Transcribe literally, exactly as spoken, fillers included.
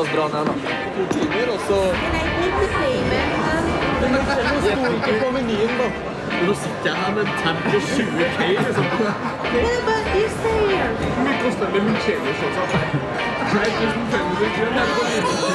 oss dra ned, da. To timer, og så... Men det sto ikke på menyen, da. Nå sitter jeg her med en tab til tjue K, liksom. Hvor mye koster det med lunchellos også? tre tusen fem hundre kroner.